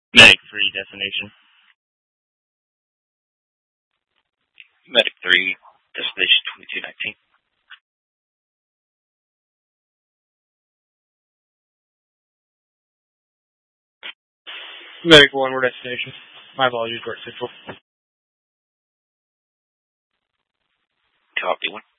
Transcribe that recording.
Medic 3, destination. Medic 3, destination 2219. Medic 1, we're destination. My apologies, we're at Central. Copy 1.